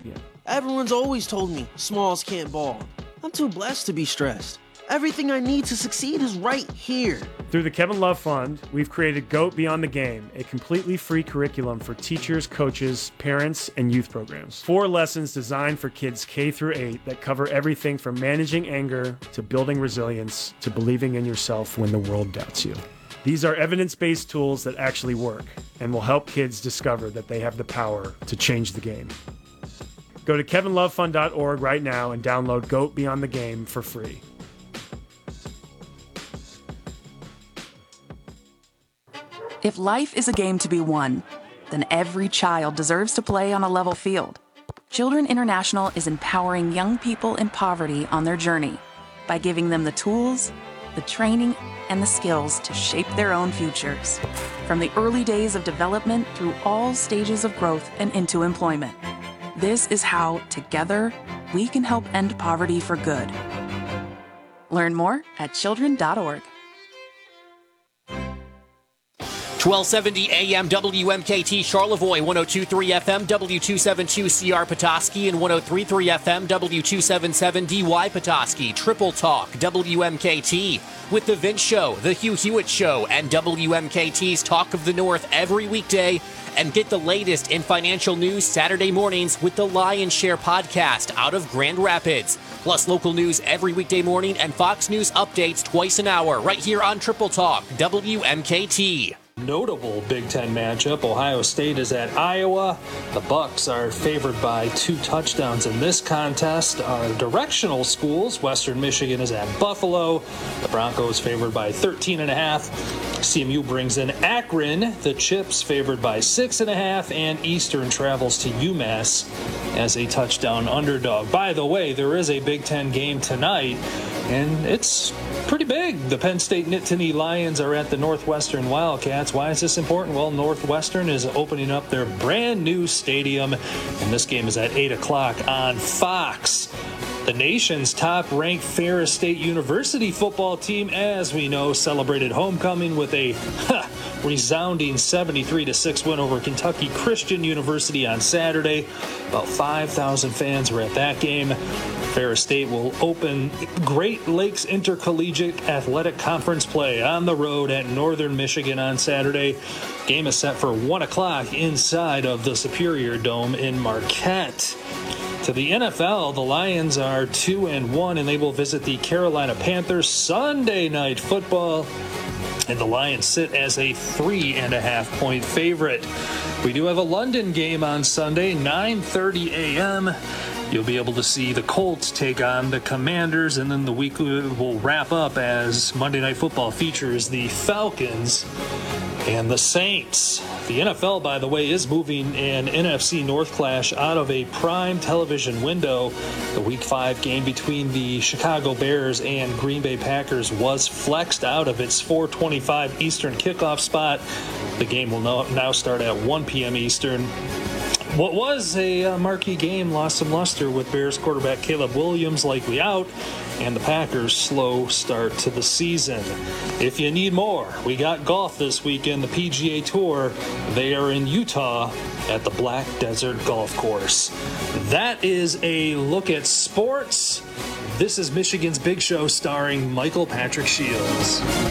Yeah. Everyone's always told me smalls can't ball. I'm too blessed to be stressed. Everything I need to succeed is right here. Through the Kevin Love Fund, we've created GOAT Beyond the Game, a completely free curriculum for teachers, coaches, parents, and youth programs. 4 lessons designed for kids K through 8 that cover everything from managing anger to building resilience to believing in yourself when the world doubts you. These are evidence-based tools that actually work and will help kids discover that they have the power to change the game. Go to kevinlovefund.org right now and download GOAT Beyond the Game for free. If life is a game to be won, then every child deserves to play on a level field. Children International is empowering young people in poverty on their journey by giving them the tools, the training, and the skills to shape their own futures, from the early days of development through all stages of growth and into employment. This is how, together, we can help end poverty for good. Learn more at children.org. 1270 AM WMKT Charlevoix, 102.3 FM W272CR Petoskey, and 103.3 FM W277 DY Petoskey. Triple Talk WMKT with The Vince Show, The Hugh Hewitt Show, and WMKT's Talk of the North every weekday. And get the latest in financial news Saturday mornings with the Lion Share podcast out of Grand Rapids. Plus local news every weekday morning and Fox News updates twice an hour right here on Triple Talk WMKT. Notable Big Ten matchup. Ohio State is at Iowa. The Bucks are favored by 2 touchdowns in this contest. Our directional schools, Western Michigan is at Buffalo. The Broncos favored by 13.5. CMU brings in Akron. The Chips favored by 6.5. And Eastern travels to UMass as a touchdown underdog. By the way, there is a Big Ten game tonight, and it's pretty big. The Penn State Nittany Lions are at the Northwestern Wildcats. Why is this important? Well, Northwestern is opening up their brand new stadium, and this game is at 8 o'clock on Fox. The nation's top-ranked Ferris State University football team, as we know, celebrated homecoming with a resounding 73-6 win over Kentucky Christian University on Saturday. About 5,000 fans were at that game. Ferris State will open Great Lakes Intercollegiate Athletic Conference play on the road at Northern Michigan on Saturday. Game is set for 1 o'clock inside of the Superior Dome in Marquette. To the NFL, the Lions are 2-1, and they will visit the Carolina Panthers Sunday Night Football. And the Lions sit as a 3.5-point favorite. We do have a London game on Sunday, 9:30 a.m. You'll be able to see the Colts take on the Commanders, and then the week will wrap up as Monday Night Football features the Falcons and the Saints. The NFL, by the way, is moving an NFC North clash out of a prime television window. The Week 5 game between the Chicago Bears and Green Bay Packers was flexed out of its 4:25 Eastern kickoff spot. The game will now start at 1 p.m. Eastern. What was a marquee game lost some luster with Bears quarterback Caleb Williams likely out and the Packers' slow start to the season. If you need more, we got golf this weekend, the PGA Tour. They are in Utah at the Black Desert Golf Course. That is a look at sports. This is Michigan's Big Show starring Michael Patrick Shields.